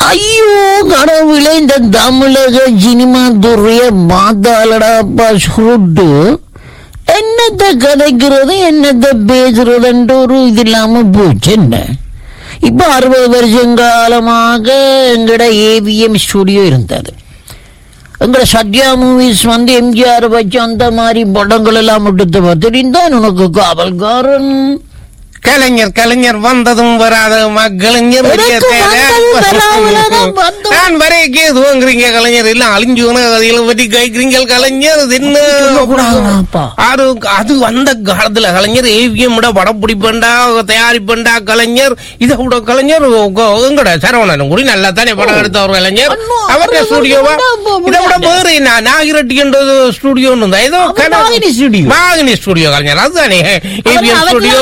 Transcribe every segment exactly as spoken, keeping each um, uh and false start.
ஐயோ கடவுளே, இந்த தமிழக சினிமா துறைய மாத்தாளடாப்பா சுருட்டு. என்னத்த கதைக்கிறது என்னத்த பேசுறதுன்ற ஒரு இது இல்லாம போச்சு. என்ன இப்ப அறுபது வருஷம் காலமாக எங்கட ஏவிஎம் ஸ்டுடியோ இருந்தது. எங்கட சத்யா மூவிஸ் வந்து எம்ஜிஆர் வச்சு அந்த மாதிரி படங்கள் எல்லாம் எடுத்து பார்த்துருந்தான். உனக்கு காவல்காரன் கலைஞர் கலைஞர் வந்ததும் வராத கலைஞர் நான் வரைய கேதுவாங்கிறீங்க கலைஞர் எல்லாம் அழிஞ்சு கதைகளை பற்றி கேட்கிறீங்க கலைஞர். என்ன அது அந்த காலத்துல கலைஞர் ஏவிஎம் படம் பிடிப்பண்டா தயாரிப்பண்டா கலைஞர். இதை விட கலைஞர் எங்கட சரவணன் கூடி நல்லா தானே படம் எடுத்த ஒரு கலைஞர். அவருடைய ஸ்டுடியோவா இதை விட வேறு நாகிரெட்டி என்ற ஸ்டுடியோ ஏதோ மாகினி ஸ்டுடியோ கலைஞர். அதுதானே ஏவிஎம் ஸ்டுடியோ.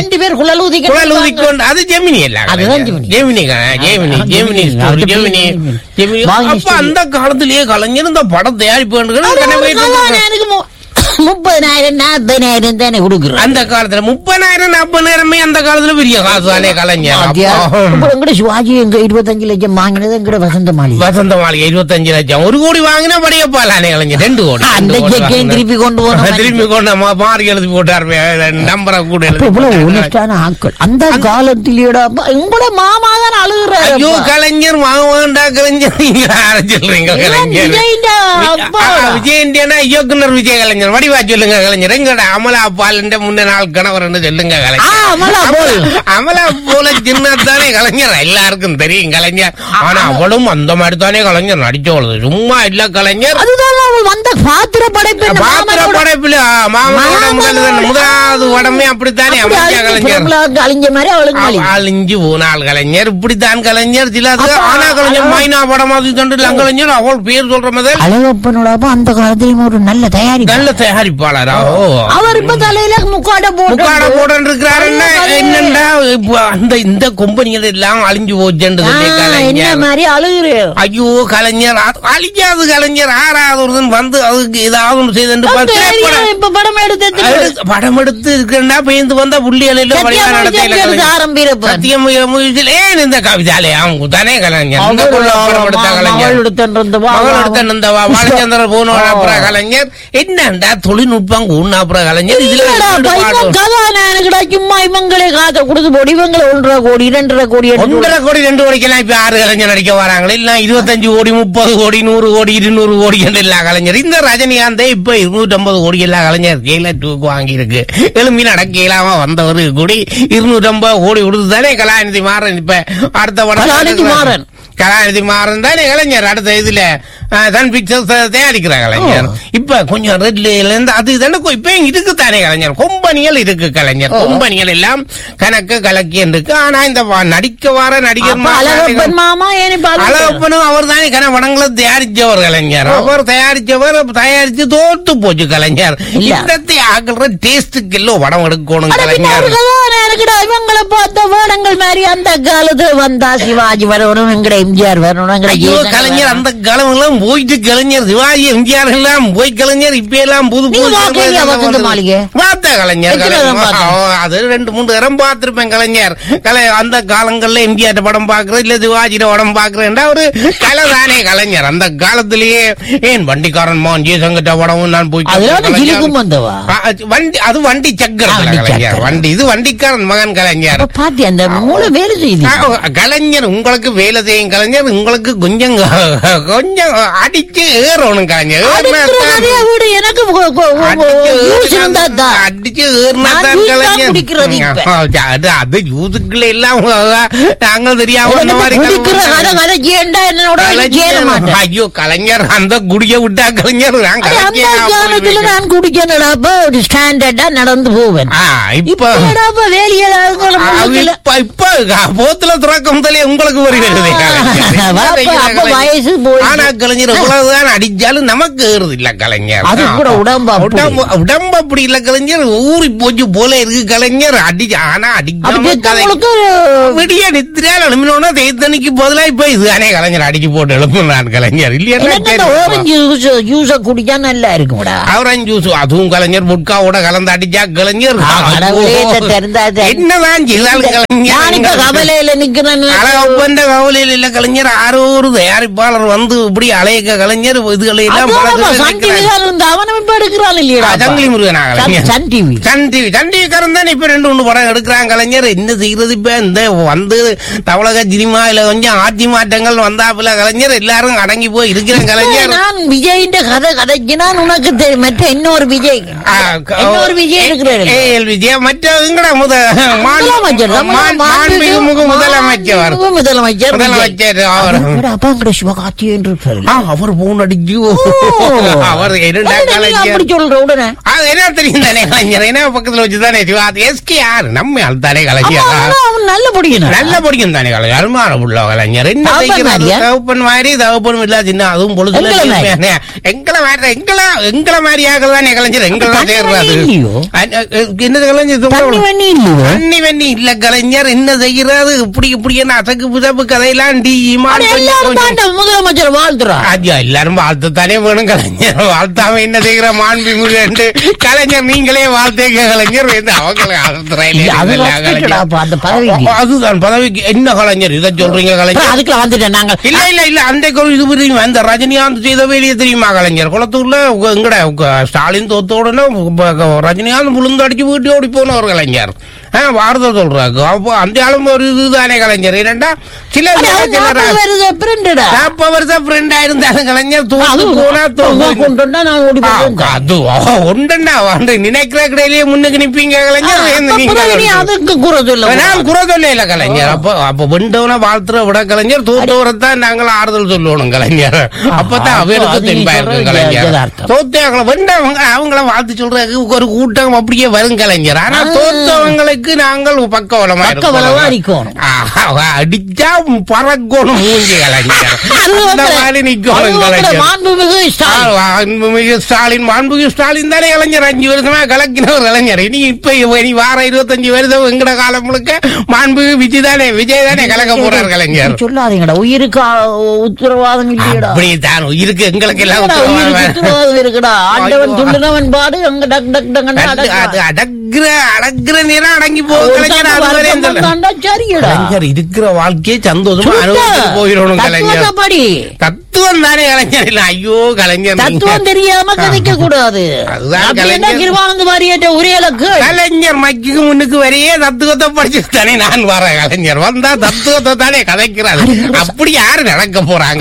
அது ஜெமினி இல்ல, ஜெமினி ஜெமினி ஜெமினி ஜெமினி ஜெமினி. அப்ப அந்த காலத்திலேயே கலைஞர் இந்த படம் தயாரிப்பு முப்பதாயிரம் நாற்பதாயிரம் தானே கொடுக்குறோம். அந்த காலத்துல முப்பதாயிரம் நாற்பதாயிரமே அந்த காலத்துல பெரிய காசு தானே கலைஞர். சிவாஜி எங்க இருபத்தஞ்சு லட்சம் வாங்கினது எங்கட வசந்த மாளிகை. வசந்த மாளிகை இருபத்தஞ்சு லட்சம். ஒரு கோடி வாங்கினா படியப்பாலே கலைஞர். ரெண்டு கோடி திருப்பி கொண்டு போன திருப்பி கொண்டு மாறி எழுதி போட்டாரு நம்பரை கூட. ஆட்கள் அந்த காலத்திலேடா உங்களோட மாமா தான் அழுகுறாரு. ஐயோ கலைஞர் மாமாண்டா கலைஞர் சொல்றீங்க கலைஞர். விஜயண்டியனா இயக்குனர் விஜய் கலைஞர் வடிவா சொல்லுங்க கலைஞர். எங்கட அமலா பால் முன்ன நாள் கணவர் சொல்லுங்க கலைஞர். அமலா போல சின்னதானே கலைஞர் எல்லாருக்கும் தெரியும் கலைஞர். ஆனா அவளும் அந்த மாதிரி தானே கலைஞர் நடிச்சவளது சும்மா இல்ல கலைஞர். வந்த பாத்திர படைப்பு பாத்திர படைப்புல மாமனோட முதல் முதலாவது உடம்பே அப்படித்தானே கலைஞர். அழிஞ்ச மாதிரி அவளுக்கு அழிஞ்சு போனாள் கலைஞர். இப்படித்தான் கலைஞர் சிலது. ஆனா கலைஞர் மைனா படம் அது கலைஞர் அவள் பேர் சொல்ற மாதிரி அழகப்பனோட அந்த காலத்திலும் ஒரு நல்ல தயாரிப்பு நல்ல தயாரிப்பாளரா. அவர் இப்ப தலையில முக்காட முக்காட போட்டு இருக்கிறாரு. என்னண்டா அந்த இந்த கம்பெனிகள் எல்லாம் அழிஞ்சு போச்சுன்னு மாதிரி அழுகுற. ஐயோ கலைஞர் அழிக்காது கலைஞர். ஆறாவது வந்து அதுக்கு ஏதாவது செய்து படம் எடுத்து படம் எடுத்து இருக்கா பெய்ந்து வந்தா புள்ளிகள் ஏன் இந்த கவிதாலயம் தானே கலைஞர். பாலச்சந்திரன் போன கலைஞர். என்னண்டா தொழில்நுட்பம் கூண்ணாப்புற கலைஞர். இதுல சும்மா இவங்களே காத்த கொடுத்து போடி இவங்களை ஒன்றரை கோடி இரண்டரை கோடி ஒன்றரை கோடி ரெண்டு கோடிக்கெல்லாம் இப்ப ஆறு கலைஞர் நடிக்க வராங்களே. இல்ல இருபத்தஞ்சு கோடி முப்பது கோடி நூறு கோடி இருநூறு கோடி என்று எல்லா கலைஞர். இந்த ரஜினிகாந்தே இப்ப இருநூற்றி ஐம்பது கோடி எல்லா கலைஞர் கேல டூக்கு வாங்கி இருக்கு. எலும்பி நடக்கலாம வந்தவரு கூடி இருநூற்றி ஐம்பது கோடி கொடுத்துதானே கலாநிதி மாறன். இப்ப அடுத்த படம் மாறன் கலாநிதி மாறன் தானே கலைஞர். அடுத்த இதுல சன் பிக்சர்ஸ் தயாரிக்கிற கலைஞர். இப்ப கொஞ்சம் ரெட்ல இருந்து அது இதெல்லாம் இப்ப இருக்குதானே கலைஞர். கொம்பனிகள் இருக்கு கலைஞர். கொம்பனிகள் எல்லாம் கணக்கு கலக்கி இருக்கு. ஆனா இந்த நடிக்க வர நடிகர் அழகப்பனும் அவர் தானே கன படங்களை தயாரிச்சவர் கலைஞர். அவர் தயாரிச்சவர் தயாரிச்சு தோத்து போச்சு கலைஞர். இந்த ஆகிற டேஸ்டுக்கு எல்லாம் படம் எடுக்கணும் கலைஞர். இவங்களை பார்த்த வேடங்கள் மாதிரி அந்த காலத்துல வந்தா சிவாஜி வரணும் எங்கட எம்ஜிஆர் வரணும் கலைஞர். அந்த காலம் எல்லாம் போயிட்டு கலைஞர். சிவாஜி எம்ஜிஆர் எல்லாம் போய் கலைஞர். இப்ப எல்லாம் புது மாளிகை பார்த்த கலைஞர். அது ரெண்டு மூணு தரம் பார்த்திருப்பேன் கலைஞர். கலை அந்த காலங்கள்ல எம்ஜிஆர் படம் பாக்குறது இல்ல சிவாஜியோட படம் பாக்குறேன் ஒரு கலை தானே கலைஞர். அந்த காலத்திலேயே ஏன் வண்டிக்காரன் மோகன் ஜெயசங்கர் படமும் நான் போய் வண்டி அது வண்டி சக்கரம் கலைஞர். வண்டி இது வண்டிக்காரன் மகன் கலைஞர். கலைஞர் உங்களுக்கு வேலை செய்யும் கலைஞர். உங்களுக்கு கொஞ்சம் கொஞ்சம் அடிச்சு ஏறணும் கலைஞர். எனக்கு அடிச்சு அது ஜூசுக்குள்ள எல்லாம் நாங்கள் தெரியாம ஐயோ கலைஞர் அந்த குடிய விட்டா கலைஞர் நான் குடிக்க ஸ்டாண்டர்டா நடந்து போவேன். இப்ப இப்ப போத்துல துறக்கம் தலே உங்களுக்கு வருகிறது. ஆனா கலைஞர் எவ்வளவுதான் அடிச்சாலும் நமக்கு ஏறுது இல்ல கலைஞர். அது கூட உடம்பு உடம்பு அப்படி இல்ல கலைஞர். ஊறி போச்சு போல இருக்கு கலைஞர். அடிச்சு ஆனா அடிக்க விடிய நித்திரியால் எழுப்பினோன்னா தேத்தனிக்கு பதிலா இப்ப இதுதானே கலைஞர் அடிச்சு போட்டு எழுப்பினான் கலைஞர். இல்லையா குடிச்சா நல்லா இருக்கும். ஆரஞ்சு ஜூஸ் அதுவும் கலைஞர் முட்காவோட கலந்து அடிச்சா கலைஞர் என்னதான் கவலையில நிக்கிறேன். கவலையில இல்ல கலைஞர் ஆரோ ஒரு தயாரிப்பாளர் வந்து இப்படி அலையக்க கலைஞர் இதுகளை எல்லாம் அவனும் இப்ப எடுக்கிறான் இல்லையா சங்கிலி முருகனா கலைஞர் Sun TV Sun TV Sun TV காரன் தான் இப்ப ரெண்டு ஒண்ணு படம் எடுக்கிறான் கலைஞர். என்ன செய்யறது இப்ப இந்த வந்து தமிழக சினிமாவில கொஞ்சம் ஆட்சி மாற்றங்கள் வந்தாப்புல கலைஞர் எல்லாரும் அடங்கி போய் இருக்கிற கலைஞர். நான் விஜயின் கதை கதைக்குனா உனக்கு தெரியும். மற்ற இன்னொரு விஜய் இன்னொரு விஜய் இருக்கிறார் ஏஎல் விஜய் மற்ற எங்கட முதலமைச்சர் முதலமைச்சர் முதலமைச்சர் முதலமைச்சர் அப்பா சிவகார்த்தி என்று அவர் போன் அடிச்சு அவர் அப்படி சொல்ற உடனே அது என்ன தெரியும் தானே கலைஞர் என்ன பக்கத்துல வச்சுதானே சிவாத் எஸ்கே யாரு நம்ம தானே கலைஞர் நல்ல பிடிக்கும் நல்ல பிடிக்கும் தானே கலைஞர் அருமான புள்ள கலைஞர் என்ன தகப்பன் மாதிரி தகப்பனும் இல்ல சின்ன அதுவும் பொழுது எங்களை மாதிரி எங்களை எங்களை மாதிரியாக தானே கலைஞர் எங்களை சேர்றாரு என்னது கலைஞர் அண்ணி வண்ணி இல்ல கலைஞர் என்ன செய்யறாது இப்படி இப்படி என்ன அசக்கு புதப்பு கதையெல்லாம் டி முதலமைச்சர் வாழ்த்துறா எல்லாரும் வாழ்த்துத்தானே வேணும் கலைஞர். வாழ்த்தாம என்ன செய்கிற மாண்பு முருகன் கலைஞர் நீங்களே வாழ்த்தேங்க கலைஞர் அதுதான் பதவிக்கு என்ன கலைஞர் இதை சொல்றீங்க கலைஞர் அதுக்குள்ள வந்துட்டேன் நாங்க இல்ல இல்ல இல்ல அந்த இது புரியுமா இந்த ரஜினிகாந்த் செய்த வேலையை தெரியுமா கலைஞர் குளத்தூர்ல எங்கட ஸ்டாலின் தோத்தோடனே ரஜினிகாந்த் முழுந்து அடிச்சு வீட்டு ஓடி போனவர் கலைஞர் வார்த்தை சொல்றாங்க. அப்போ அந்த ஆளும் ஒரு இதுதானே கலைஞர் இரண்டா சில வருஷம் ஃப்ரெண்டா இருந்தாலும் கலைஞர் தோத்து போனா அது ஒன்றா வந்து நினைக்கிற கடையிலேயே முன்னுக்கு நிப்பீங்க கலைஞர் குறை சொல்ல இல்ல கலைஞர். அப்போ அப்ப வெண்டவன வாழ்த்துற விட கலைஞர் தோத்தவரைத்தான் நாங்கள் ஆறுதல் சொல்லணும் கலைஞர். அப்பதான் அவருக்கு தென்பா இருக்கு கலைஞர். தோத்தவங்களை வெண்டவங்க அவங்கள வாழ்த்து சொல்றதுக்கு ஒரு கூட்டம் அப்படியே வரும் கலைஞர். ஆனா தோத்தவங்களுக்கு நாங்கள் பக்கவலமா இருக்கணும் அடிச்சா பறக்கணும் மூஞ்சி கலைஞர் அந்த மாதிரி நிக்கணும் கலைஞர். மாண்புமிகு ஸ்டாலின் மாண்புமிகு ஸ்டாலின் தானே கலைஞர் அஞ்சு வருஷமா கலக்கினவர் கலைஞர். இனி இப்ப இனி வார இருபத்தஞ்சு வருஷம் எங்கட காலம் முழுக்க மாண்புமிகு விஜய் தானே விஜய் தானே கலக்க போறார் கலைஞர். சொல்லாதீங்கடா உயிருக்கு உத்தரவாதம் இல்லையடா. அப்படித்தான் உயிருக்கு எங்களுக்கு எல்லாம் உத்தரவாதம் இருக்குடா. ஆண்டவன் துண்டுனவன் பாடு அங்க டக் டக் டக் அது அடக்குற அடக்குற நேரம் அடங்கி போகும் கலைஞர். இருக்கிற வாழ்க்கையை சந்தோஷமா அனுபவிச்சு போயிடணும் கலைஞர். தத்துவம் தானே கலைஞர். இல்ல ஐயோ கலைஞர் தத்துவம் தெரியாம கதைக்க கூடாது. அதுதான் கலைஞர் ஒரே இலக்கு கலைஞர் மக்கிக்கு முன்னுக்கு வரையே தத்துவத்தை படிச்சு தானே நான் வரேன் கலைஞர். வந்தா தத்துவத்தை தானே கதைக்கிறாரு. அப்படி யாரு நடக்க போறாங்க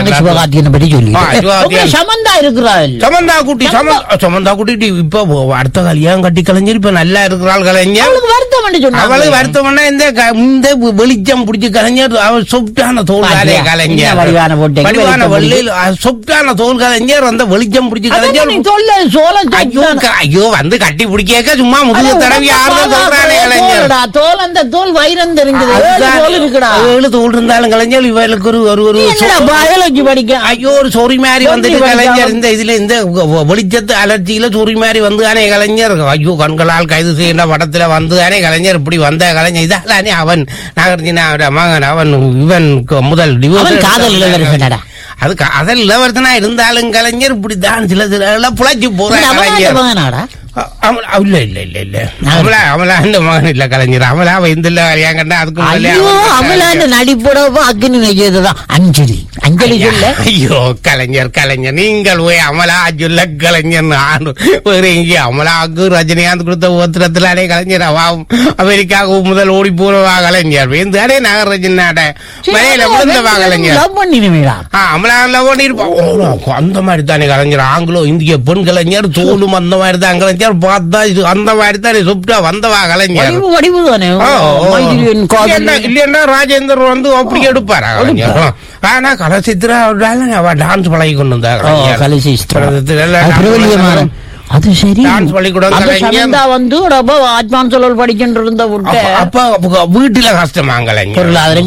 சமந்தா இருக்கிறாள் சமந்தா குட்டி சமந்தா குட்டி இப்ப அடுத்த கல்யாணம் கட்டி கலைஞர் இப்ப நல்லா இருக்கிறாள் கலைஞர். அவளுக்கு வருத்தம்னா இந்த இந்த வெளிச்சம் பிடிச்ச கலைஞர் அவள் சொப்டான தோல்காலே கலைஞர் வடிவான வெள்ளையில் சொப்டான தோல் கலைஞர் அந்த வெளிச்சம் பிடிச்ச கலைஞர் ஐயோ வந்து கட்டி பிடிக்க சும்மா முதுகு தடவி ஆறுதல் சொல்றானே கலைஞர். தோல் அந்த தோல் வைரம் தெரிஞ்சது ஏழு தோல் இருந்தாலும் கலைஞர் இவளுக்கு ஒரு ஒரு பயாலஜி படிக்க ஐயோ ஒரு சொறி மாதிரி வந்துட்டு கலைஞர் இந்த இதுல இந்த வெளிச்சத்து அலர்ஜியில சொறி மாதிரி வந்து தானே கலைஞர். ஐயோ கண்களால் கைது செய்யற படத்துல வந்து தானே கலைஞர் இப்படி வந்த கலைஞர். இதானே அவன் நாகார்ஜுனா மகன் அவன் இவன் முதல் டிவோர்ஸ் அது காதல் இளவரசனா இருந்தாலும் கலைஞர் இப்படிதான் சில சில புழைச்சு போறான் கலைஞர். இல்ல இல்ல இல்ல இல்ல அமலா அமலா இந்த மகன் இல்ல கலைஞர். அமலா இந்த கண்டா அதுக்கு நடிப்போட அக்னி நெய்யதுதான் அஞ்சலி அஞ்சலி சொல்ல ஐயோ கலைஞர் கலைஞர் நீங்கள் போய் அமலா சொல்ல கலைஞர் நானும் வேற எங்கே அமலாவுக்கு ரஜினிகாந்த் கொடுத்த ஓத்திரத்துல அடே கலைஞர் அவாவும் அமெரிக்காவுக்கு முதல் ஓடி போறவா கலைஞர் வேந்தாடே நாகரஜினாட மலையில விழுந்தவா கலைஞர் அமலா லவ் பண்ணிருப்பா அந்த மாதிரி தானே கலைஞர். ஆங்கிலோ இந்திய பெண் கலைஞர் தோலும் அந்த மாதிரி தான் கலைஞர். பார்த்தா இது அந்த மாதிரி தானே சுப்டா வந்தவா கலைஞர். இல்லையா ராஜேந்தர் வந்து அப்படி எடுப்பாரா கலைஞர். ஆனா கலசித்திரா டான்ஸ் பழகி கொண்டு வந்தா அது சரி டான்ஸ் பள்ளிக்கூடம் வந்து அட்வான்ஸ் படிக்கின்ற இருந்த அப்ப வீட்டுல கஷ்டமா கலைஞர்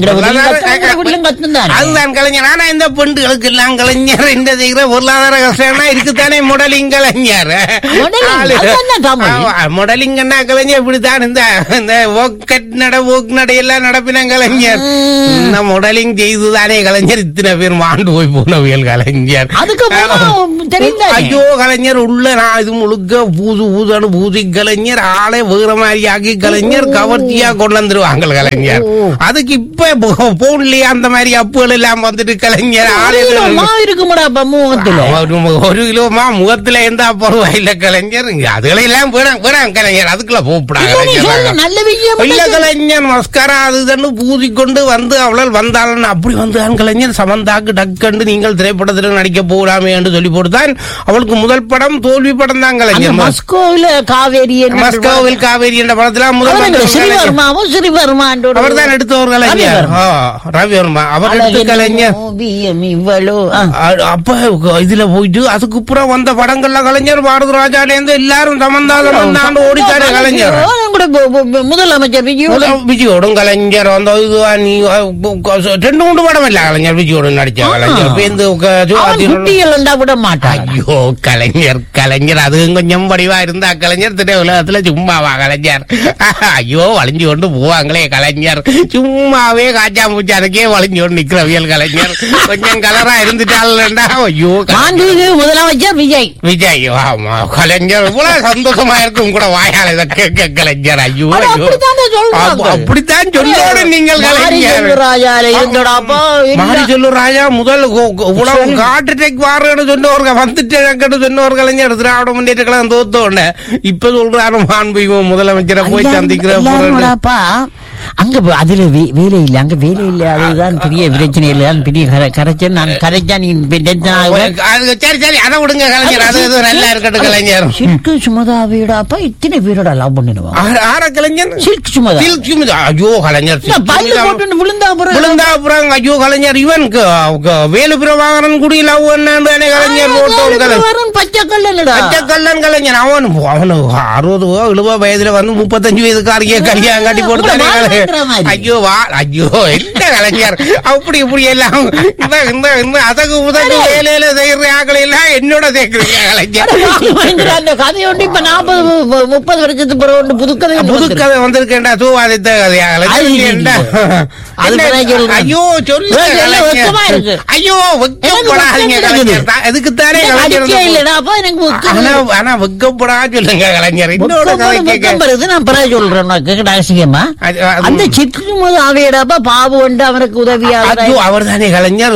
அதுதான் கலைஞர். ஆனா இந்த பெண்களுக்கு எல்லாம் கலைஞர் இந்த செய்கிற பொருளாதார கஷ்டம்னா இருக்குத்தானே மாடலிங் கலைஞர். மாடலிங்கன்னா கலைஞர் இப்படித்தான் இந்த ஓக்கட் நட ஓக் நடையெல்லாம் நடப்பின கலைஞர். இந்த மாடலிங் செய்துதானே கலைஞர் இத்தனை பேர் மாண்டு போய் போனவியல் கலைஞர். ஐயோ கலைஞர் உள்ள நான் இது இது முழுக்க பூது பூதனு பூதி கலைஞர் ஆளை வேற மாதிரி ஆக்கி கலைஞர் கவர்ச்சியா கொண்டு வந்துருவாங்க கலைஞர். அதுக்கு இப்ப போன்லயே அந்த மாதிரி அப்புகள் எல்லாம் வந்துட்டு கலைஞர் ஆளை இருக்குமாடா ஒரு கிலோமா முகத்துல எந்த பரவாயில்ல கலைஞர். அதுகளை எல்லாம் வேணாம் கலைஞர், அதுக்குள்ள போப்படாங்க நல்ல விஷயம் இல்ல கலைஞர். மஸ்கரா அதுன்னு பூதி கொண்டு வந்து அவளால் வந்தாள் அப்படி வந்தான் கலைஞர். சமந்தாக்கு டக்கண்டு நீங்கள் திரைப்படத்தில் நடிக்க போகலாமே என்று சொல்லி போட்டுதான் அவளுக்கு முதல் படம் தோல்வி படம் தான் கலைஞர். மஸ்கோவில் காவேரி மஸ்கோவில் காவேரி என்ற படத்துல முதல் அவர் தான் எடுத்தவர் கலைஞர் ரவிவர்மா. அவர் எடுத்த கலைஞர் அப்ப இதுல போயிட்டு அதுக்குப்புறம் வந்த படங்கள்ல கலைஞர் பாரத ராஜால இருந்து எல்லாரும் சமந்தா சமந்தாண்டு ஓடித்தாரு கலைஞர். முதலமைச்சர் விஜயோடும் கலைஞர் வந்த நீ ரெண்டு மூன்று படம் இல்ல கலைஞர் விஜயோடு நடிச்ச கலைஞர் விட மாட்டான். ஐயோ கலைஞர் கலைஞர் அதுவும் கொஞ்சம் வடிவா இருந்தா கலைஞர் திரை உலகத்துல சும்மாவா கலைஞர். ஐயோ வளைஞ்சு கொண்டு போவாங்களே கலைஞர், சும்மாவே காய்ச்சா மூச்சு அதுக்கே வளைஞ்சு கொண்டு நிக்கிறவியல் கலைஞர். கொஞ்சம் கலரா இருந்துட்டாள்டா. ஐயோ முதலமைச்சர் விஜய் விஜய் ஆமா கலைஞர் இவ்வளவு சந்தோஷமா இருக்கும் கூட வாயால இதை கேட்க கலைஞர். ஐயோ அப்படித்தான் சொல்லோடு நீங்கள் கலைஞர். மாரி சொல்லு ராஜா முதல் உலக ஹார்ட் அட்டாக் வாரன்னு சொன்னவர்கள் வந்துட்டு சொன்னவர் கலைஞர் திராவிட முன்னேற்ற கழகம் தோத்தோட இப்ப சொல்றாரு மாண்புமிகு முதலமைச்சரை போய் சந்திக்கிற அங்க அதுல வேலை இல்ல, அங்க வேலை இல்ல, அதுதான் பெரிய பிரச்சனை இல்ல, பெரிய கரைச்சல். நான் கரைச்சா நீ சரி சரி அதை விடுங்க கலைஞர், அது நல்லா இருக்கட்டும் கலைஞர். சில்கு சுமதா வீடாப்பா இத்தனை பேரோட லவ் பண்ணிடுவான். ஆற கலைஞர் சில்க் சுமதா சில்க் சுமதா ஐயோ கலைஞர் விழுந்தாபுரம் விழுந்தாபுரம் ஐயோ கலைஞர். இவன் வேலுபிரபாகரன் குடி லவ் என்னன்னு கலைஞர் போட்டோம் பச்சை கல்லன் பச்சை கல்லன் கலைஞர். அவன் அவனு அறுபது எழுபது வயதுல வந்து முப்பத்தஞ்சு வயதுக்காரியே கல்யாணம் காட்டி போட்டு ஐயோ வா ஐயோ என்ன கலைஞர் அப்படி இப்படி எல்லாம் அதகு உதகு வேலையில செய்யற ஆக்களை எல்லாம் என்னோட சேர்க்கிறீங்க கலைஞர். கதையோண்டு இப்ப நாற்பது முப்பது வருஷத்துக்கு பிறகு புதுக்கதை புதுக்கதை வந்திருக்கேன்டா தூவாதித்த கதையா ஐயோ சொல்லு ஐயோ வெக்கப்படாதீங்க கலைஞர். அதுக்குத்தானே ஆனா வெக்கப்படா சொல்லுங்க கலைஞர். இன்னொரு நான் பிறகு சொல்றேன் அவசியமா அந்த சிக்கு போது அவையடாப்பா பாபு வந்து அவனுக்கு உதவியாக அவர் தானே கலைஞர்.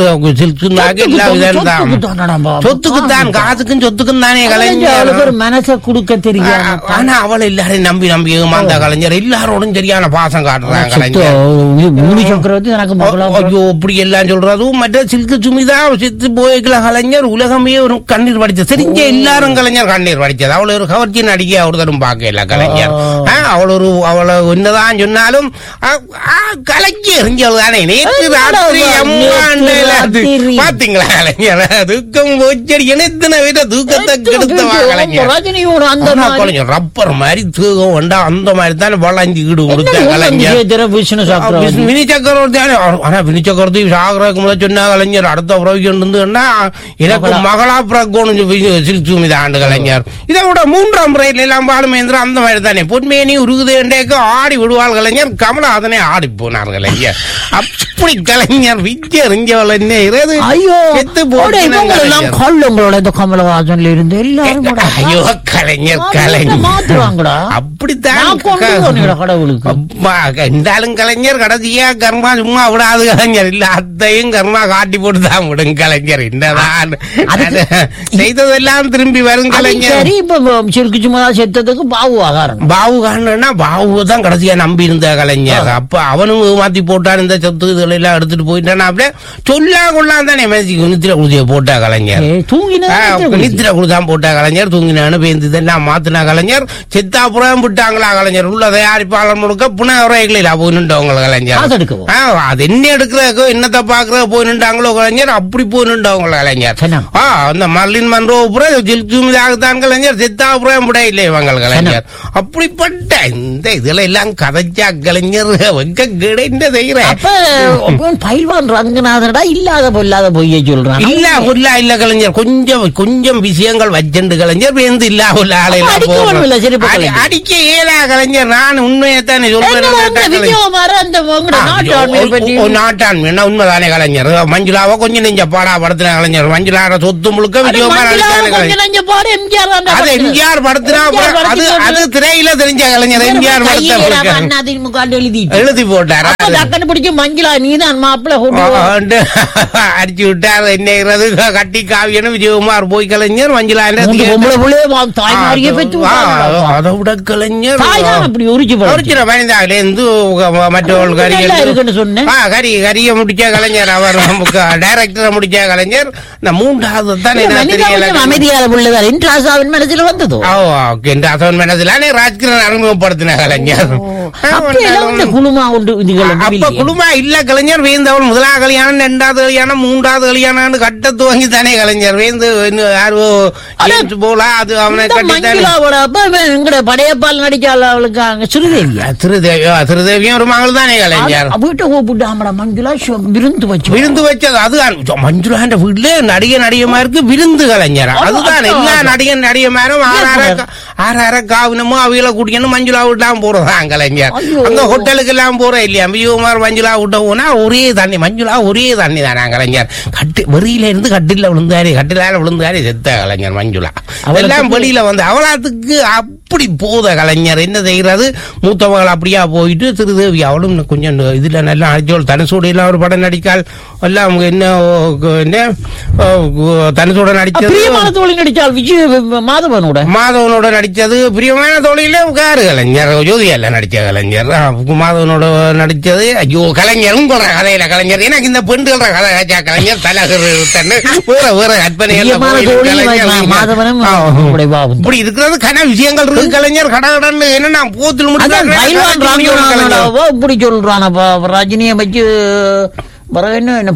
சொத்துக்குத்தான் காசுக்கும் சொத்துக்கும் தானே கலைஞர். மனசை கொடுக்க தெரியும். ஆனா அவளை எல்லாரையும் நம்பி நம்பி ஏமாந்த கலைஞர். எல்லாரோடும் சரியான பாசம் காட்டுறாங்க கலைஞர். ஐயோ இப்படி எல்லாம் சொல்றதும் மற்ற சில்கு சுமிதா சித்து போய்க்கல கலைஞர். உலகமே ஒரு கண்ணீர் வடிச்சது தெரிஞ்ச எல்லாரும் கலைஞர் கண்ணீர் வடிச்சது. அவளை ஒரு கவர்ச்சி நடிகை அவருதரும் பார்க்கல கலைஞர். அவள் ஒரு அவளை என்னதான் சொன்னாலும் கலைஞர் தானே நேற்று ராத்திரி பாத்தீங்களா கலைஞர். தூக்கம் போச்சடி இணைத்தின விட தூக்கத்தை கெடுத்தவா கலைஞர். கலைஞர் ரப்பர் மாதிரி தூக்கம் வேண்டா அந்த மாதிரி தானே வளைஞ்சு ஈடு கொடுத்த கலைஞர். வினி சக்கரவர்த்தி ஆனா வினி சக்கரவர்த்தி சாகரக்கு முதல் சொன்னா கலைஞர் அடுத்த பிறகு எனக்கு மகளா பிறக்கணும் சில்க் சுமிதா ஆண்டு கலைஞர். இதை விட மூன்றாம் முறையில் எல்லாம் பாலுமேந்திர அந்த மாதிரி தானே பொன்மேனி உருகுதேண்டேக்கு ஆடி விடுவாள் கலைஞர். கமலஹாசனே ஆடி போனார் கலைஞர். அப்படி கலைஞர் விஜய் அறிஞ்சவள் என்ன ஐயோ கமலஹாசன்ல இருந்து எல்லாரும் ஐயோ கலைஞர் கலைஞர் மாத்துவாங்கடா. அப்படித்தான் கடவுளுக்கு இருந்தாலும் கலைஞர் கடைசியா கர்மா சும்மா விடாது கலைஞர். இல்ல அத்தையும் கர்மா காட்டி போட்டுதான் விடும் கலைஞர். என்னதான் செய்ததெல்லாம் திரும்பி வரும் கலைஞர். இப்ப சில்கு சும்மா செத்ததுக்கு பாவு ஆகாரம் பாவு காரணம்னா பாவு தான் கடைசியா நம்பி இருந்த கலைஞர். அப்ப அவனும் மாத்தி போட்டான் இந்த சொத்து எல்லாம் எடுத்துட்டு போயிட்டான். அப்படியே சொல்லா கொள்ளான் தானே நித்திர குருதியை போட்டா கலைஞர். நித்திர குருதான் போட்டா கலைஞர். தூங்கினான்னு பேருந்து இதெல்லாம் மாத்தினா கலைஞர். செத்தாப்புறம் விட்டாங்களா கலைஞர். உள்ள தயாரிப்பாளர் முழுக்க புன உரைகளில் போயின்னுட்டவங்க கலைஞர். அது என்ன எடுக்கிறதுக்கோ என்னத்தை பாக்குறத போயின்னுட்டாங்களோ கலைஞர். அப்படி போயின்னுட்டவங்க கலைஞர். அந்த மர்லின் மன்றோ ஜில்குமிதாகத்தான் கலைஞர். செத்தாப்புறம் விட இல்லை இவங்க கலைஞர். அப்படிப்பட்ட இந்த இதுல எல்லாம் கதைச்சா கலைஞர் வெக்க கிடைந்த செய்யற பயில்வான் ரங்கநாதனடா இல்லாத பொல்லாத பொய்யை சொல்றான். இல்ல பொல்லா இல்ல கலைஞர், கொஞ்சம் கொஞ்சம் விஷயங்கள் வச்சுண்டு கலைஞர் வேந்து இல்லா உள்ள ஆளை அடிக்க ஏலா கலைஞர். நான் உண்மையைத்தானே நாட்டாண்மை உண்மைதானே கலைஞர். மஞ்சுளாவை கொஞ்சம் நெஞ்ச பாடா படுத்தின கலைஞர். மஞ்சுளார சொத்து முழுக்க விஜயகுமார் அது எம்ஜிஆர் படுத்தினா அது அது திரையில தெரிஞ்ச கலைஞர். எம்ஜிஆர் எழுதி போட்டார். பிடிச்ச மஞ்சுளா நீதான் மாப்பிள்ள அடிச்சு விட்டார். என்னது கட்டி காவியன்னு விஜயகுமார் போய் கலைஞர் மஞ்சுளா அதை விட கலைஞர் மற்றவர்கள் கறி கரிய முடிச்ச கலைஞர். அவர் டைரக்டரை முடிச்ச கலைஞர். மூன்றாவது தான் அமைதியாக உள்ளதால் இன்ட்ராசாவின் மனதில் வந்ததோ இன்ட்ராசாவின் மனதிலானே ராஜ்கிரண் அறிமுகப்படுத்தின கலைஞர். குழுமா உண்டு அப்ப குழுமா இல்ல கலைஞர். வேந்தவள் முதலாவது கல்யாணம், இரண்டாவது கல்யாணம், மூன்றாவது கல்யாணம் கட்ட துவங்கி தானே கலைஞர். வேந்து யாரோ போல அது அவனை படையப்பால் நடிச்சால் அவளுக்கு அங்க சிறுதேவியா திருதேவியோ திருதேவியும் ஒரு மகள் தானே கலைஞர். வீட்டை கூப்பிட்டு மஞ்சுளா விருந்து வச்சு விருந்து வச்சது அதுதான். மஞ்சுளா வீட்டுல நடிகை நடிகமாருக்கு விருந்து கலைஞர். அதுதான் எல்லா நடிகை நடிகமாரும் ஆறாயிரம் ஆறாயிரம் காவினமும் அவையில குடிக்கணும் மஞ்சுளா விட்டான் போறதான் கலைஞர். அந்த ஹோட்டலுக்கு எல்லாம் போற இல்லையா விஜயகுமார் மஞ்சுளா விட்ட போனா ஒரே தண்ணி மஞ்சுளா ஒரே தண்ணி தானே கலைஞர். கட்டு வெறியில இருந்து கட்டில விழுந்தாரு, கட்டிலால விழுந்தாரு செத்த கலைஞர் மஞ்சுளா. அவெல்லாம் வெளியில வந்து அவளாத்துக்கு அப்படி போத கலைஞர். என்ன செய்யறது, மூத்த மகள் அப்படியா போயிட்டு திருதேவி அவளும் கொஞ்சம் இதுல நல்லா அடிச்சோள். தனுசோட எல்லாம் ஒரு படம் நடிக்கால் எல்லாம் என்ன தனுசோட நடிச்சது நடிச்சால் விஜய் மாதவனோட மாதவனோட நடிச்சது பிரியமான தோழியில காரு கலைஞர். ஜோதியால நடிச்ச கலைஞர். மாதவனோட நடிச்சது ஐயோ கலைஞரும் கதையில கலைஞர். எனக்கு இந்த பெண்கள் கதை காய்ச்சா கலைஞர் தலகர் வேற வேற கற்பனை இப்படி இருக்கிறது கன விஷயங்கள் இருக்கு கலைஞர். கடகடன் என்ன போத்தில் இப்படி சொல்றான் ரஜினியை வச்சு என்ன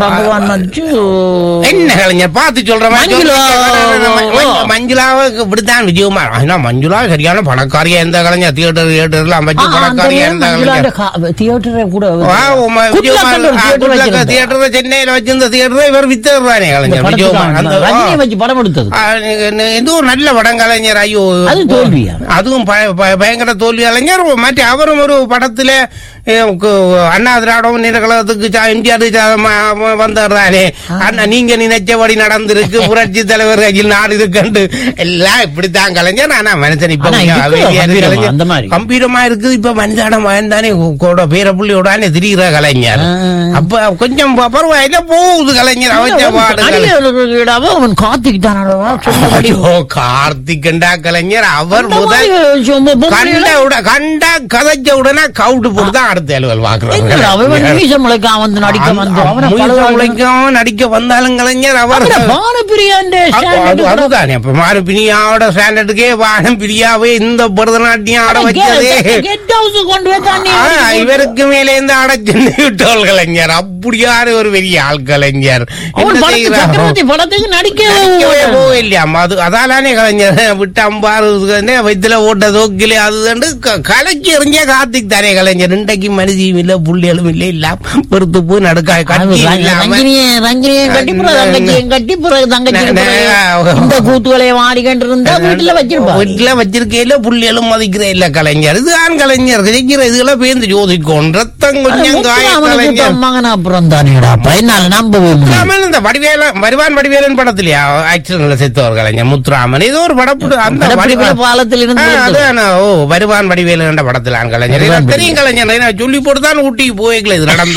கலைஞர் பார்த்து சொல்ற மஞ்சுளாவை இப்படித்தான் விஜயகுமார். மஞ்சுளா சரியான பணக்காரியா இருந்த கலைஞர். தியேட்டர் தியேட்டர்லாம் வச்சு பணக்காரியா இருந்த தியேட்டரை கூட தியேட்டர் சென்னையில வச்சிருந்த தியேட்டர் இவர் வித்தர்றானே கலைஞர் விஜயகுமார். வச்சு படம் எடுத்தது எதுவும் நல்ல படம் கலைஞர். ஐயோ தோல்வியா, அதுவும் பயங்கர தோல்வி கலைஞர். மற்ற அவரும் ஒரு படத்துல அண்ணா திராவிடம் நிலக்கழகத்துக்கு எம்ஜிஆர் வந்தானே அண்ணா நீங்க நினைச்சபடி நடந்திருக்கு புரட்சி தலைவர் கையில் நாடு இருக்கு எல்லாம் இப்படித்தான் கலைஞர். ஆனா மனுஷன் இப்ப கம்பீரமா இருக்குது. இப்ப மனிதாடம் தானே பேர புள்ளியோடானே திரிகிற கலைஞர். அப்ப கொஞ்சம் பரவாயில்ல போகுது கலைஞர். அவன் கார்த்திகண்டா கலைஞர். அவர் முதல் கண்ட கண்டா கதைச்ச உடனே கவுட்டு போட்டுதான் அடுத்த அலுவல் பாக்குறாங்க. நடிக்க வந்தாலும் கலைஞர் அவர் அதுதானே மானப்பிரியாவோட ஸ்டாண்டர்டுக்கே வானப்பிரியாவே இந்த பரதநாட்டியம் ஆட வச்சதே இவருக்கு மேலே இருந்து ஆட சென்று விட்டோல் கலைஞர். அப்படியாரு ஒரு பெரிய ஆள் கலைஞர். படத்துக்கு நடிக்கவே இல்லையா அது அதாலானே கலைஞர் விட்டு அம்பாறு வயிற்றுல ஓட்ட தோக்கிலே அது கலைக்கு எறிஞ்ச கார்த்திக் தானே கலைஞர். இன்றைக்கு மனிதியும் இல்ல புள்ளிகளும் இல்லை இல்லாம் பெருத்து போய் நடுக்காய் கூத்துகளை ஆடிக்கிட்டு வீட்டுல வச்சிருப்பா வீட்டுல வச்சிருக்கையில புள்ளிகளும் மதிக்கிற இல்ல கலைஞர். இதுதான் கலைஞர் கிடைக்கிற இதுகளை பேருந்து ஜோதிக்கும் ரத்தம் கொஞ்சம் அப்புறம் தானேடா நம்பவே இந்த வடிவேலன் வருவான் வடிவேலன் படத்திலயா ஆக்சிடென்ட்ல செத்தவர் கலைஞர் முத்துராமன். ஏதோ ஒரு படம் அந்த பாலத்தில் இருந்து ஓ வருவான் வடிவேலன் என்ற படத்தில் கலைஞர் தெரியும் கலைஞர் சொல்லி போட்டுதான் ஊட்டிக்கு போய்க்கல இது நடந்த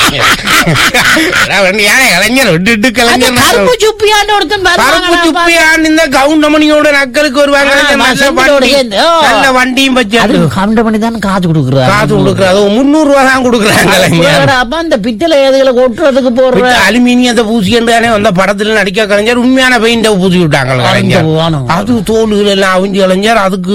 கலைஞர் விட்டு கலைஞர் கருப்பு சுப்பியான் இந்த கவுண்டமணியோட நக்கலுக்கு வருவாங்க. நல்ல வண்டியும் வச்சு கவுண்டமணி தான் காசு கொடுக்குறாரு காசு கொடுக்குறாரு முன்னூறு ரூபா தான் கொடுக்குறாங்க. அப்ப அந்த பித்தளை எதுகளை கொட்டுறதுக்கு போற அலுமினியத்தை பூசி என்றானே அந்த படத்துல நடிக்க கலைஞர் உண்மையான பெயிண்ட பூசி விட்டாங்க கலைஞர். அது தோல்கள் எல்லாம் அவிஞ்சு கலைஞர். அதுக்கு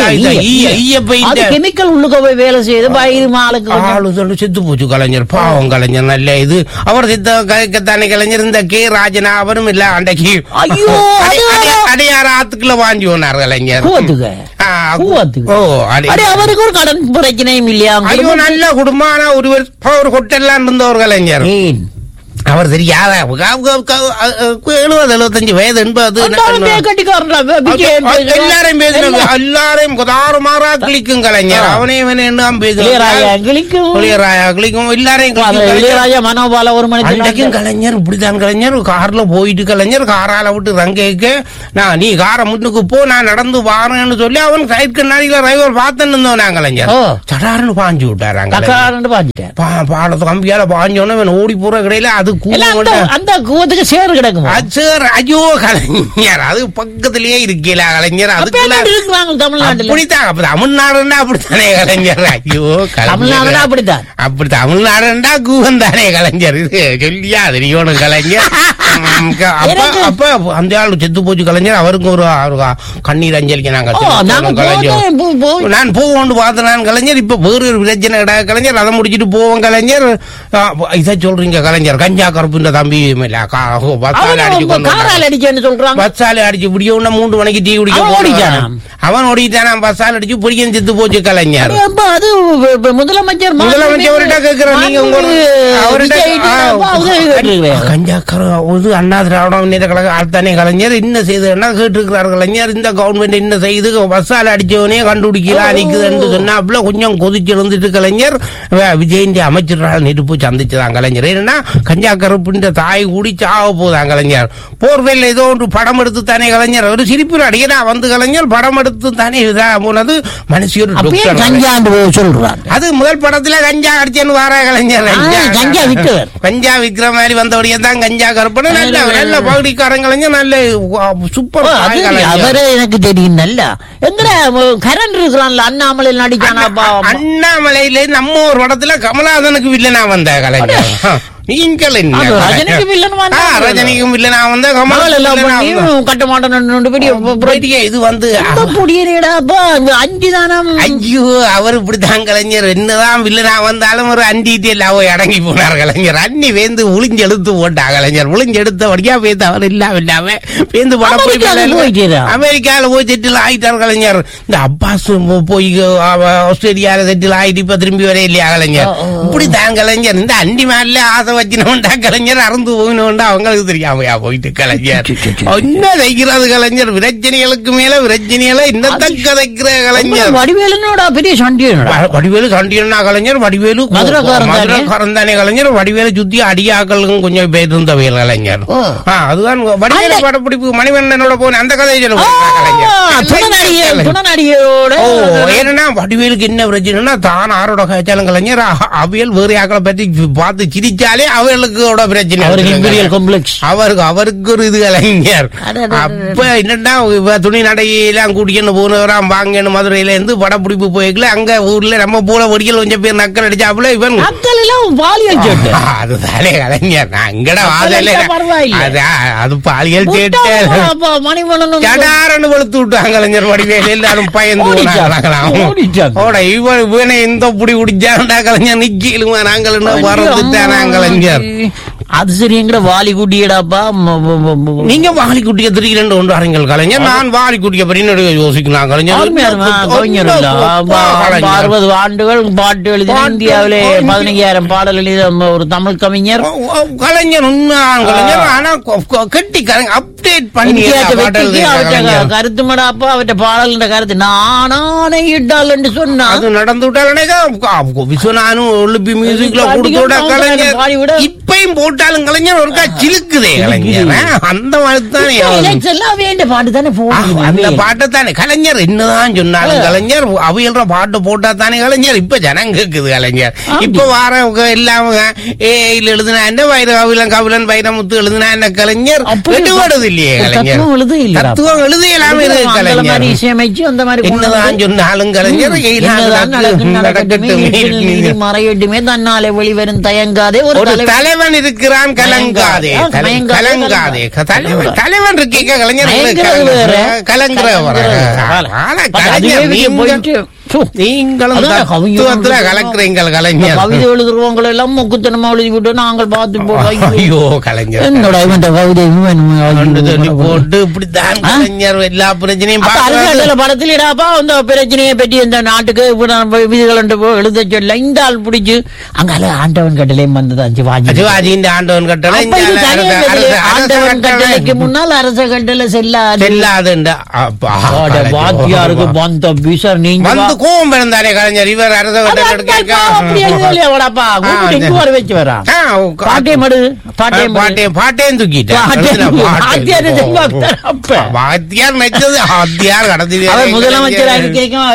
அது கெமிக்கல் உள்ளுக்க போய் வேலை செய்து ஆளுக்கு ஆளு செத்து போச்சு கலைஞர். பாவம் கலைஞர் நல்ல இது அவர் சித்த கத்தானே கலைஞர் இந்த கே ராஜனா அவரும் இல்ல அன்றைக்கு ஐயோ அடையாறு ஆத்துக்குள்ள வாங்கி போனார் கலைஞர். அவருக்கு ஒரு கடன் பிரச்சனையும் இல்லையா? ஐயோ நல்ல குடும்பமான ஒரு ஹோட்டல்லாம் இருந்த ஒரு கலைஞர். அவர் தெரியாத எழுபது எழுபத்தஞ்சு வயது எண்பது எல்லாரையும் பேசுறாங்க, எல்லாரையும் தாறுமாறா கிளிக்கும் கலைஞர். அவனே கிளிக்கும் எல்லாரையும் மனோபால ஒரு மணிக்கும் கலைஞர் இப்படித்தான் கலைஞர் கார்ல போயிட்டு கலைஞர் காரால விட்டு ரங்கேக்க நான் நீ காரை முன்னுக்கு போ நான் நடந்து வாரேன்னு சொல்லி அவன் சைட் கண்ணாடியில டிரைவர் பார்த்துன்னு இருந்தோம் கலைஞர். சடாருன்னு பாஞ்சு விட்டாராங்க பாலத்து கம்பியால பாஞ்சோன்னு ஓடி போற கிடையில அது அந்த கூவத்துக்கு சேர் கிடக்கும். ஐயோ கலைஞர் அது பக்கத்திலேயே இருக்கல கலைஞர். அதுக்கு தமிழ்நாடு தமிழ்நாடுன்னா அப்படித்தானே கலைஞர். ஐயோ தமிழ்நாடு அப்படித்தான் அப்படி தமிழ்நாடுண்டா கூவம் தானே கலைஞர். இது சொல்லியா தெரியணும் கலைஞர். அப்ப அந்த ஆள் செத்து போச்சு கலைஞர். அவருக்கு ஒரு கண்ணீர் அஞ்சலிக்கு நாங்க கலைஞர் நான் போவோண்டு பார்த்தேன் கலைஞர். இப்ப வேறு ஒரு பிரச்சனை கிடையாது கலைஞர். அதை முடிச்சுட்டு போவோம் கலைஞர். இதை சொல்றீங்க கலைஞர் கஞ்சா கருப்பு தம்பி பஸ்ஸால அடிச்சு பிடிக்க மூன்று மணிக்கு டீ குடிக்க அவன் ஓடிட்டானா பஸ்ஸால அடிச்சு பிடிக்க செத்து போச்சு கலைஞர். முதலமைச்சர் முதலமைச்சர்கிட்ட கேட்கிறோம் நீங்க கஞ்சா அண்ணா திராவிட முன்னேற்ற கழக ஆழ்த்தானே கலைஞர் என்ன செய்தா கேட்டிருக்கிறார் கலைஞர். இந்த கவர்மெண்ட் என்ன செய்து பஸ்ஸால அடிச்சவனே கண்டுபிடிக்கலாம் நிக்குதுன்னு சொன்னா அப்பல கொஞ்சம் கொதிச்சு எழுந்துட்டு கலைஞர் விஜயன் அமைச்சர் நெருப்பு சந்திச்சுதான் கலைஞர். ஏன்னா கஞ்சா கருப்புன்ற தாய் கூடி சாக போதான் கலைஞர். போர்வேல் ஏதோ ஒன்று படம் எடுத்து தானே கலைஞர் ஒரு சிரிப்பு அடிக்கிறா வந்து கலைஞர் படம் எடுத்து தானே போனது மனுஷியர் சொல்றார். அது முதல் படத்துல கஞ்சா அடிச்சேன்னு வார கலைஞர். கஞ்சா விக்கிற மாதிரி வந்தபடியே தான் கஞ்சா கருப்பன நல்ல நல்ல பகுதிக்காரன் கலைஞர் நல்ல சூப்பர் அவரே எனக்கு தெரியும். நல்ல எந்த கரண்ட் இருக்கிறான்ல அண்ணாமலை நடிக்கான அண்ணாமலையில நம்ம ஒரு படத்துல கமலஹாசனுக்கு வில்லனா வந்த கலைஞர். நீங்கள் ரஜினிக்கும் இல்ல நான் வந்து கட்ட மாட்டேன். இது வந்து அஞ்சு தானம் ஐயோ அவர் இப்படித்தான் கலைஞர். என்னதான் வில்லனா வந்தாலும் ஒரு அண்டிட்டு எல்லாம் அடங்கி போனார் கலைஞர். அண்ணி வேந்து உளிஞ்சு எடுத்து போட்டா கலைஞர். உளிஞ்சு எடுத்தபடியா பேந்து அவர் இல்லாம இல்லாம பேந்து படம் போய் அமெரிக்கால போய் செட்டில் ஆயிட்டார் கலைஞர். இந்த அப்பாஸ் போய் ஆஸ்திரேலியால செட்டில் ஆயிட்டு இப்ப திரும்பி வர இல்லையா கலைஞர். இப்படித்தான் கலைஞர். இந்த அண்டி மேல ஆசை வச்சுனோண்டா கலைஞர் அறந்து போகணும்டா அவங்களுக்கு தெரியாமையா போயிட்டு கலைஞர் என்ன தைக்கிறது கலைஞர். பிரச்சனைகளுக்கு மேல பிரச்சனைகளை என்னத்த கதைக்கிற கலைஞர். வடிவேலு பெரிய சண்டியனா வடிவேலு சண்டியனா கலைஞர். வடிவேலு மதுரக்காரன் தானே கலைஞர். வடிவேலு சுத்தி அடியாக்களுக்கும் கொஞ்சம் பேர் இருந்தவையல் கலைஞர். அதுதான் வடிவேலு படப்பிடிப்பு மணிவண்ணனோட போன அந்த கதையை ஏன்னா வடிவேலுக்கு என்ன பிரச்சனைனா தான் ஆரோட கதைச்சாலும் கலைஞர் அவியல் வேறு ஆக்களை பத்தி பார்த்து சிரிச்சாலே அவர்களுக்கு பிரச்சனை. அவருக்கு அவருக்கு ஒரு இது கலைஞர். அப்ப என்னன்னா துணி நடையெல்லாம் கூட்டின்னு போனவராம் வாங்கன்னு மதுரையில இருந்து படப்பிடிப்பு போய்க்கல. அங்க ஊர்ல நம்ம போல ஒடிக்கல் கொஞ்சம் பேர் நக்கல் அடிச்சாப்புல இவன் அதுதானே கலைஞர். அங்கட வாதல அது பாலியல் சேட்டாரன்னு வெளுத்து விட்டாங்க கலைஞர். வடிவேல் எல்லாரும் பயந்து இவன் இவனை எந்த புடி குடிச்சாண்டா கலைஞர் நிக்கலுமா நாங்கள் என்ன வரந்துட்டானா கலைஞர். அது சரி எங்கட வாலி குட்டியடாப்பா. நீங்க வாலி குட்டிய திரிக்கிறேன் ஒன்று அறிஞர் கலைஞர். நான் வாலி குட்டிய பற்றி யோசிக்கலாம் கலைஞர். அறுபது ஆண்டுகள் பாட்டு எழுதி இந்தியாவிலே பதினைஞ்சாயிரம் பாடல் எழுதிய ஒரு தமிழ் கவிஞர் கலைஞர். உண்மையான கலைஞர். ஆனா கட்டி அப்டேட் பண்ணி கருத்து மடாப்பா அவற்ற பாடல் கருத்து நானே இட்டால் என்று சொன்னா அது நடந்து விட்டாலும் விஸ்வநானும் ஒலிம்பி மியூசிக்ல கொடுத்தோட கலைஞர் இப்பயும் போட்டாலும் கலைஞர் ஒருக்கா சிலுக்குதே கலைஞர். அந்த மாதிரி தானே பாட்டு தானே அந்த பாட்டை தானே கலைஞர் என்னதான் சொன்னாலும் கலைஞர் அவையல்ற பாட்டு போட்டா தானே கலைஞர். இப்ப ஜனம் கேக்குது கலைஞர். இப்ப வார எல்லாம் ஏல எழுதுனா என்ன வைரம் கபிலன் வைரமுத்து எழுதுனா என்ன கலைஞர் எடுபடுது இல்லையே கலைஞர். தத்துவம் எழுது எல்லாமே இருக்கு கலைஞர். இசையமைச்சு அந்த மாதிரி என்னதான் சொன்னாலும் கலைஞர் மறையட்டுமே தன்னாலே வெளிவரும் தயங்காதே ஒரு தலைவன் இருக்கிறான் கலங்காதே கலங்காதே தலைவன் இருக்கீங்க கலைஞர் கலங்குற போயிட்டு நீங்களும் அதான் கவிஞர் தத்துவத்துல கலக்குறீங்கள் கலைஞர். கவிதை எழுதுறவங்க எல்லாம் மொக்குத்தனமா எழுதி விட்டு நாங்கள் பார்த்து போடுவோம். ஐயோ கலைஞர் என்னோட இவன் கவிதை போட்டு இப்படித்தான் கலைஞர் எல்லா பிரச்சனையும் அரசாங்கத்துல படத்தில் இடாப்பா அந்த பிரச்சனையை பற்றி இந்த நாட்டுக்கு விதிகள் எழுத சொல்ல இந்த ஆள் பிடிச்சு அங்கால ஆண்டவன் கட்டளையும் வந்தது சிவாஜி சிவாஜியின் ஆண்டவன் கட்டளை ஆண்டவன் கட்டளைக்கு முன்னால் அரச கட்டளை செல்லாது செல்லாதுண்டா வாத்தியாருக்கு வந்த பிசர் நீங்க வந்து கோவம் பிறந்தாரே கலைஞர் இவர் அரச வச்சு வரா பாட்டே மடு பாட்டே பாட்டே பாட்டையும் தூக்கிட்டேன் வாத்தியார் நச்சது வாத்தியார் கடத்தி முதலமைச்சராக கேட்கும்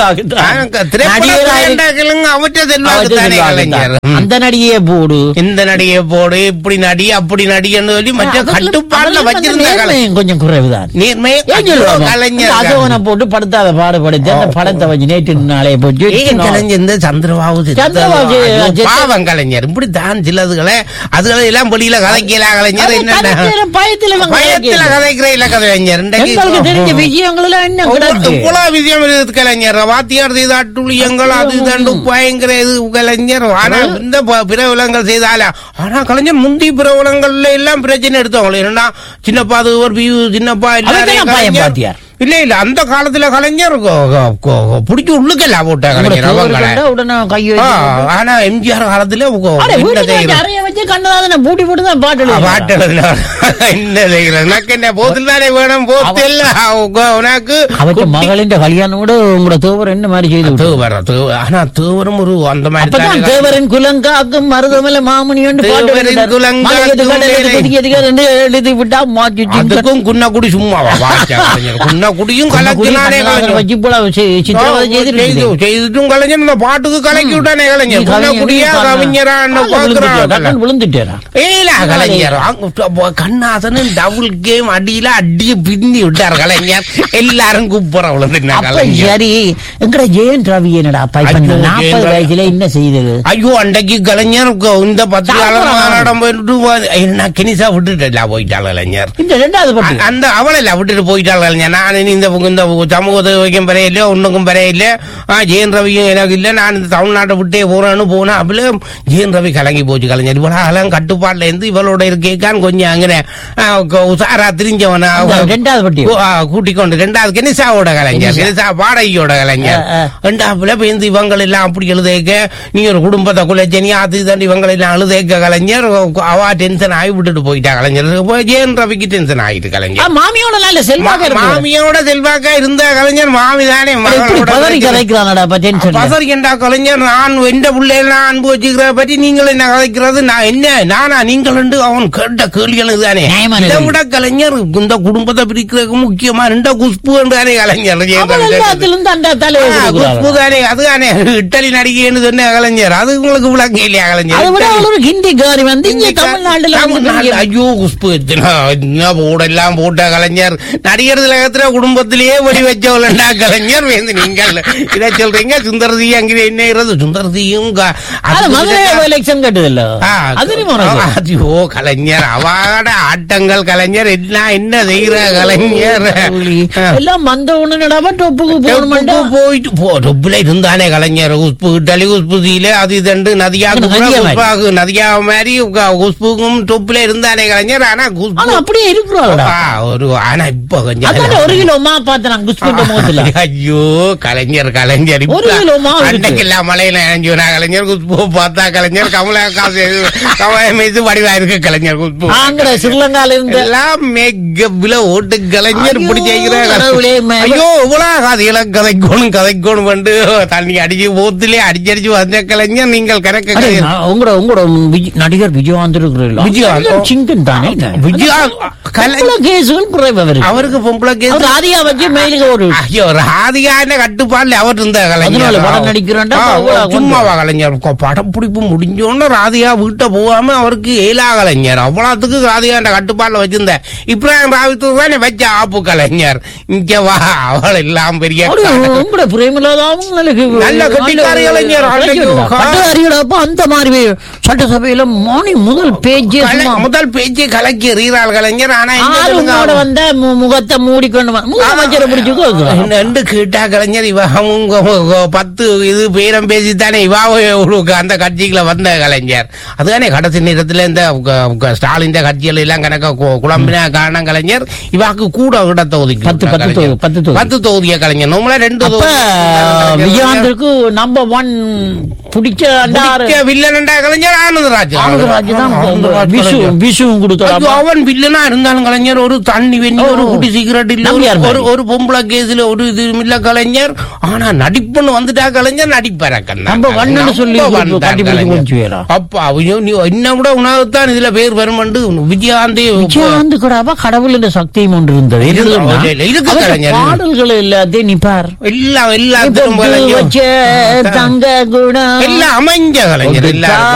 அவற்ற செல்வாக்குத்தானே கலைஞர். அந்த நடிகையே போடு இந்த நடிகையை போடு இப்படி நடி அப்படி நடின்னு சொல்லி மற்ற கட்டுப்பாடுல வச்சிருந்தாங்க. கொஞ்சம் குறைவுதான் நேர்மையை கலைஞர் அதவனை போட்டு படுத்தாத பாடுபடுத்தி அந்த படத்தை வச்சு நேற்று நாளே போட்டு கலைஞர் இந்த சந்திரபாபு பாவம் கலைஞர் இப்படி தான் சிலதுகளை அதுகளை எல்லாம் வெளியில கதைக்கல கலைஞர். என்ன பயத்துல பயத்துல கதைக்கிற இல்ல கலைஞர் தெரிஞ்ச விஷயங்கள் எல்லாம் என்ன இவ்வளவு விஷயம் இருக்கு கலைஞர். வாத்தியார் செய்த அட்டுழியங்கள் அது தண்டு பயங்கர இது கலைஞர். ஆனா இந்த பிரபலங்கள் செய்தால ஆனா கலைஞர் முந்தி பிரபலங்கள்ல எல்லாம் பிரச்சனை எடுத்தவங்க என்னன்னா சின்னப்பா அது ஒரு பியூ சின்னப்பா இல்ல இல்ல இல்ல அந்த காலத்துல கலைஞர் பிடிச்சி உள்ளுக்கெல்லாம் போட்ட கலைஞர் அவங்களை. ஆனா எம்ஜிஆர் காலத்துல பூட்டி போட்டுதான் பாட்டு பாட்டு என்ன எனக்கு என்ன போதில் தானே வேணும் போத்தில் உனக்கு மகளின் கல்யாணம் கூட உங்களோட தேவர் என்ன மாதிரி செய்து தேவர் ஆனா தேவரும் ஒரு அந்த மாதிரி தேவரின் குலங்காக்கும் மருதமலை மாமணி எழுதி விட்டா மாற்றி அதுக்கும் குன்னக்குடி சும்மாவா குன்ன குடியும் செய்துட்டும் கலைஞர் இந்த பாட்டுக்கு கலக்கி விட்டானே கலைஞர் குடியா கவிஞரான கலைஞர் கண்ணாசன் டபுள் கேம் அடியில அடிய பிந்தி விட்டார் கலைஞர். எல்லாரும் கூப்பிடுற சரி எங்கட ஜெயன் ரவி என்னடா நாற்பது வயசுல என்ன செய்தது? ஐயோ அன்றைக்கு கலைஞர் இந்த பத்து காலம் போயிட்டு என்ன கெனிசா விட்டுட்டு போயிட்டாள் கலைஞர். இந்த ரெண்டாவது அந்த அவளை விட்டுட்டு போயிட்டாள் கலைஞர். நான் இந்த இந்த சமூகத்தை வைக்கும் பெறையில ஒன்னுக்கும் பெறையில ஜெயன் ரவியும் எனக்கு இல்ல நான் இந்த தமிழ்நாட்டை விட்டே போறேன்னு போனா அப்பல ஜெயன் ரவி கலங்கி போச்சு கலைஞர். இவளாம் கட்டுப்பாட்டுல இருந்து இவளோட இருக்கேக்கான் கொஞ்சம் அங்கே உசாரா திரிஞ்சவன கூட்டிக் கொண்டு ரெண்டாவது கெனிசாவோட கலைஞர் கெனிசா பாடகியோட கலைஞர் ரெண்டாப்புல பேருந்து இவங்க எல்லாம் அப்படி எழுதேக்க நீ ஒரு குடும்பத்தை குலைச்சனி அது தான் இவங்க எல்லாம் அழுதேக்க கலைஞர் அவா டென்ஷன் ஆகி விட்டுட்டு போயிட்டா கலைஞர். ஜெயன் ரவிக்கு டென்ஷன் ஆயிட்டு கலைஞர். மாமியோட நல்ல செல்வாக்கு மாமியோட செல்வாக்கா இருந்த கலைஞர் மாமிதானே பசரிக்கண்டா கலைஞர். நான் எந்த பிள்ளைலாம் அன்பு வச்சுக்கிற பற்றி நீங்கள் என்ன கதைக்கிறது நான் என்ன நானா நீங்கள் அவன் கேட்ட கேள்விகள் தானே இதை விட கலைஞர் இந்த குடும்பத்தை பிரிக்கிறதுக்கு முக்கியமா ரெண்ட குஷ்பு என்றானே கலைஞர். குஷ்பு தானே அதுதானே இட்டலி நடிகைன்னு சொன்ன கலைஞர். அது உங்களுக்கு விளங்க இல்லையா கலைஞர்? ஹிந்திக்காரி வந்து தமிழ்நாடு ஐயோ குஷ்பு போடெல்லாம் போட்ட கலைஞர். நடிகர் திலகத்துல குடும்பத்திலேயே வழி வச்சவளண்டா கலைஞர் வேந்து நீங்கள் இதை சொல்றீங்க. சுந்தரதி அங்கே என்ன சுந்தரதியும் எலெக்ஷன் கட்டுதில்ல ஐயோ கலைஞர் அவாட ஆட்டங்கள் கலைஞர் எல்லாம் என்ன செய்யற கலைஞர் எல்லாம் வந்த உடனே டொப்புக்கு போயிட்டு போ டொப்புல இருந்தானே கலைஞர். உஸ்பு டலி உஸ்புதியில அது இதண்டு நதியா நதியா மாதிரி உஸ்புக்கும் டொப்புல இருந்தானே கலைஞர். ஆனா அப்படியே இருக்கிறாங்க ஒரு ஆனா இப்ப கொஞ்சம் ஒரு கிலோ மா பார்த்தேன். ஐயோ கலைஞர் கலைஞர் அன்னைக்கெல்லாம் மலையில இறங்கினா கலைஞர் குஷ்பு பார்த்தா கலைஞர் கமலஹாசன் கமலஹாசன் வடிவா இருக்கு கலைஞர் குஷ்பு ஸ்ரீலங்கால இருந்து எல்லாம் மேக்கப்ல ஓட்டு கலைஞர் இப்படி செய்கிறாங்க. ஐயோ இவ்வளவு கதையில கதைக்கோணும் கதைக்கோணும் வந்து தண்ணி அடிச்சு போத்திலே அடிச்சு அடிச்சு வந்த கலைஞர். நீங்கள் கணக்கு உங்களோட உங்களோட நடிகர் விஜயகாந்த் இருக்கிறீங்களா? விஜயகாந்த் சிங்கன் தானே விஜயகாந்த் அவருக்கு பொம்பளை கேஸ் ராதிகா வச்சு மேலுக்கு ஒரு ஐயோ ராதிகான கட்டுப்பாடுல அவர் இருந்த கலைஞர் படம் நடிக்கிறான் சும்மாவா கலைஞர். படம் பிடிப்பு முடிஞ்சோன்னு ராதிகா வீட்டை போகாம அவருக்கு ஏலா கலைஞர். அவ்வளவுக்கு ராதிகாண்ட கட்டுப்பாடுல வச்சிருந்த இப்ராஹிம் ராவித்து தானே வச்ச ஆப்பு கலைஞர். இங்க வா அவள் எல்லாம் பெரிய நல்ல கட்டிக்காரி கலைஞர். அந்த மாதிரி சட்டசபையில மோனி முதல் பேச்சு முதல் பேச்சு கலக்கி எறிகிறாள் கலைஞர். ஆனா வந்த முகத்தை மூடிக்கொண்டு முதலமைச்சரை பிடிச்சு கேட்கலாம். ரெண்டு கேட்டா கலைஞர் இவ அவங்க பத்து இது பேரம் பேசித்தானே இவாவுக்கு அந்த கட்சிக்குள்ள வந்த கலைஞர். அதுதானே கடைசி நேரத்துல இந்த ஸ்டாலின் கட்சிகள் எல்லாம் கணக்க குழம்பின காரணம் கலைஞர் இவாக்கு கூட இடத்தை ஒதுக்கி பத்து தொகுதிய கலைஞர் நம்மள ரெண்டு விஜயகாந்திற்கு நம்பர் ஒன் பிடிச்ச வில்லன்டா கலைஞர் ஆனந்தராஜ். ஆனந்தராஜ் தான் விஷுவும் கொடுத்தாரு. அவன் வில்லனா இருந்தாலும் கலைஞர் ஒரு தண்ணி வெண்ணி ஒரு குடி சிகரெட் இல்ல ஒரு ஒரு பொம்பளை கேஸ்ல ஒரு இது இல்ல கலைஞர். ஆனா நடிப்புன்னு வந்துட்டா கலைஞர் நடிப்பார சொல்லி அப்பா இன்னும் கூட உணவுத்தான் இதுல பேர் வரும் விஜயகாந்த் விஜயகாந்த் கூட கடவுள் என்ற சக்தியும் ஒன்று இருந்தது இருக்கு கலைஞர். பாடல்கள் எல்லாத்தையும் நிப்பார் எல்லாம் எல்லாத்தையும் தங்க குணம் எல்லாம் அமைஞ்ச கலைஞர் எல்லாரும்